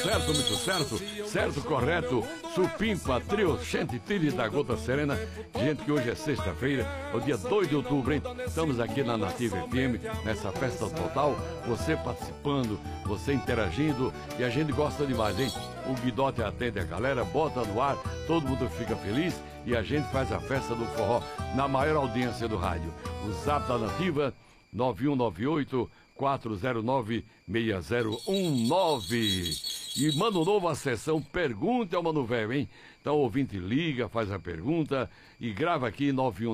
certo, muito certo. Certo, correto. Supimpa, trio, chantilly da Gota Serena. Gente, que hoje é sexta-feira, é o dia 2 de outubro, hein? Estamos aqui na Nativa FM, nessa festa total. Você participando, você interagindo, e a gente gosta demais, hein? O Guidote atende a galera, bota no ar, todo mundo fica feliz e a gente faz a festa do forró na maior audiência do rádio. O zap da Nativa, 9198-409-6019. E Mano Novo, a sessão Pergunta ao Mano Velho, hein? Então o ouvinte liga, faz a pergunta e grava aqui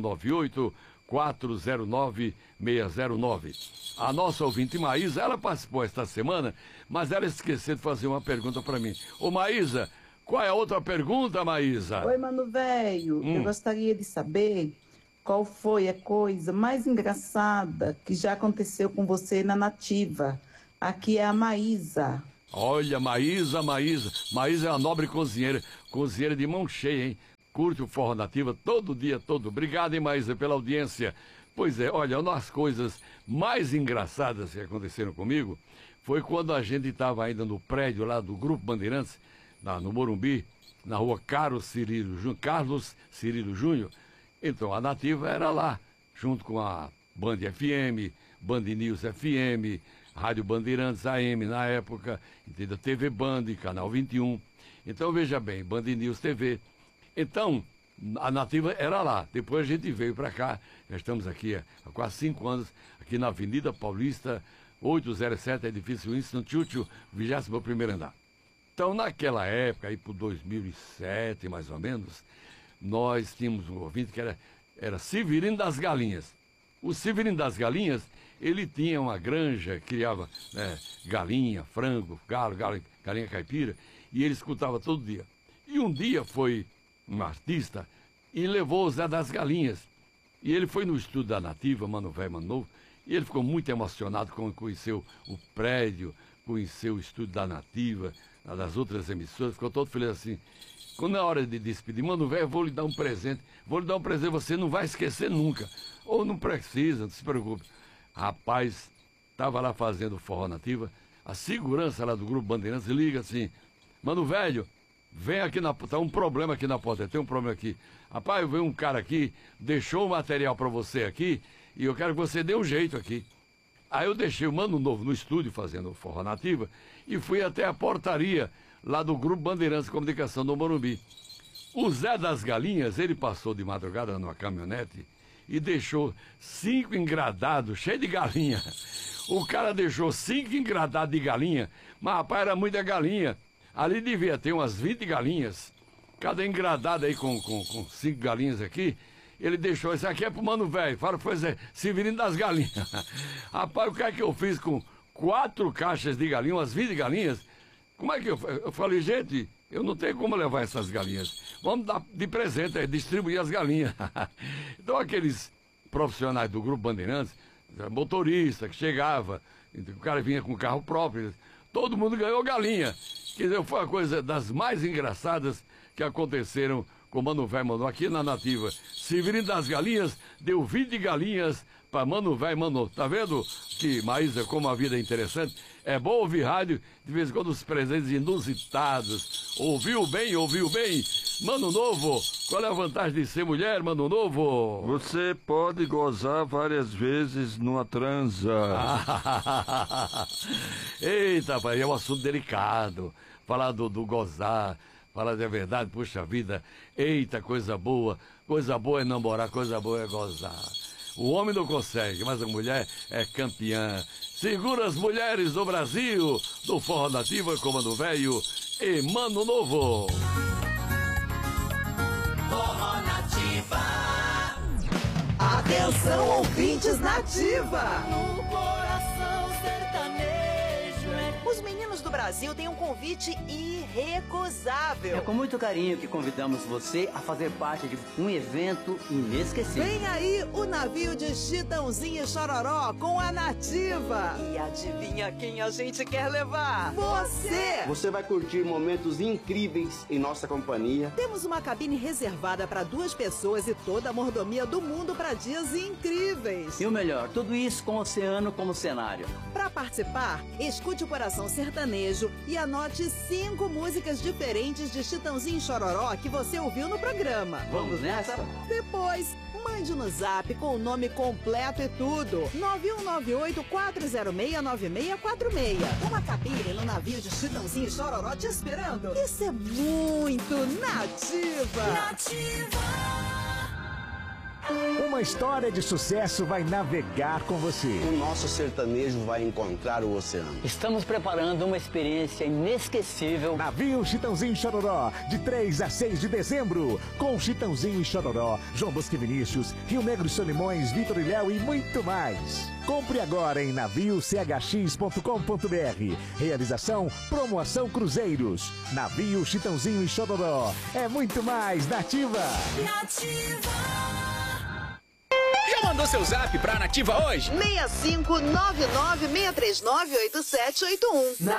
9198-409-6019. A nossa ouvinte Maísa, ela participou esta semana, mas ela esqueceu de fazer uma pergunta para mim. Ô Maísa, qual é a outra pergunta, Maísa? Oi, Mano Velho, eu gostaria de saber qual foi a coisa mais engraçada que já aconteceu com você na Nativa. Aqui é a Maísa. Olha, Maísa é uma nobre cozinheira de mão cheia, hein? Curte o Forró Nativa todo dia, todo. Obrigado, hein, Maísa, pela audiência. Pois é, olha, uma das coisas mais engraçadas que aconteceram comigo foi quando a gente estava ainda no prédio lá do Grupo Bandeirantes, no Morumbi, na rua Carlos Cirilo Júnior. Então a Nativa era lá, junto com a Band FM, Band News FM, Rádio Bandeirantes AM na época, entendeu? TV Band, Canal 21. Então veja bem, Band News TV. Então a Nativa era lá, depois a gente veio para cá, já estamos aqui há quase 5 anos, aqui na Avenida Paulista, 807, edifício Winston Churchill, 21º andar. Então naquela época, aí por 2007 mais ou menos, nós tínhamos um ouvinte que era Severino das Galinhas. O Severino das Galinhas, ele tinha uma granja, criava galinha, frango, galinha caipira, e ele escutava todo dia. E um dia foi um artista e levou o Zé das Galinhas. E ele foi no estúdio da Nativa, Mano Velho, Mano Novo, e ele ficou muito emocionado quando conheceu o prédio, conheceu o estúdio da Nativa, das outras emissoras, ficou todo feliz assim. Quando na hora de despedir, Mano Velho, vou lhe dar um presente, você não vai esquecer nunca. Ou não precisa, não se preocupe. Rapaz, estava lá fazendo Forró Nativa, a segurança lá do Grupo Bandeirantes liga assim: Mano Velho, vem aqui tá um problema aqui na porta, tem um problema aqui. Rapaz, veio um cara aqui, deixou o material para você aqui, e eu quero que você dê um jeito aqui. Aí eu deixei o Mano Novo no estúdio fazendo Forró Nativa e fui até a portaria lá do Grupo Bandeirantes de Comunicação do Morumbi. O Zé das Galinhas, ele passou de madrugada numa caminhonete e deixou 5 engradados, cheios de galinha. O cara deixou 5 engradados de galinha, mas rapaz, era muita galinha. Ali devia ter umas 20 galinhas, cada engradado aí com 5 galinhas aqui. Ele deixou, isso aqui é pro Mano Velho, fala, pois é, Severino das Galinhas. Rapaz, o que é que eu fiz com 4 caixas de galinha, umas 20 galinhas? Como é que eu falei, gente, eu não tenho como levar essas galinhas. Vamos dar de presente, distribuir as galinhas. Então aqueles profissionais do Grupo Bandeirantes, motorista que chegava, o cara vinha com carro próprio, todo mundo ganhou galinha. Quer dizer, foi uma coisa das mais engraçadas que aconteceram com Mano Velho, Mano aqui na Nativa. Severino das Galinhas deu 20 galinhas para Mano Velho, Mano. Tá vendo que, Maísa, como a vida é interessante? É bom ouvir rádio, de vez em quando os presentes inusitados. Ouviu bem? Mano Novo, qual é a vantagem de ser mulher, Mano Novo? Você pode gozar várias vezes numa transa. Eita, pai, é um assunto delicado. Falar do gozar, falar da verdade, puxa vida. Eita, coisa boa é namorar, coisa boa é gozar. O homem não consegue, mas a mulher é campeã. Segura as mulheres do Brasil, do Forró Nativa com Mano Velho e Mano Novo. Forró Nativa. Atenção, ouvintes Nativa. No coração sertanejo. Os meninos do Brasil têm um convite irrecusável. É com muito carinho que convidamos você a fazer parte de um evento inesquecível. Vem aí o navio de Chitãozinho e Chororó com a Nativa. E adivinha quem a gente quer levar? Você! Você vai curtir momentos incríveis em nossa companhia. Temos uma cabine reservada para 2 pessoas e toda a mordomia do mundo para dias incríveis. E o melhor, tudo isso com o oceano como cenário. Para participar, escute o Coração Coração Sertanejo e anote 5 músicas diferentes de Chitãozinho e Chororó que você ouviu no programa. Vamos nessa? Depois, mande no zap com o nome completo e tudo. 9198-406-9646. Uma cabine no navio de Chitãozinho e Chororó te esperando. Isso é muito Nativa. Uma história de sucesso vai navegar com você. O nosso sertanejo vai encontrar o oceano. Estamos preparando uma experiência inesquecível. Navio Chitãozinho e Chororó, de 3 a 6 de dezembro. Com Chitãozinho e Chororó, João Bosco e Vinícius, Rio Negro e Solimões, Vitor e Léo e muito mais. Compre agora em naviochx.com.br. Realização Promoção Cruzeiros. Navio Chitãozinho e Chororó. É muito mais Nativa. Já mandou seu zap pra Nativa hoje? 6599-639-8781.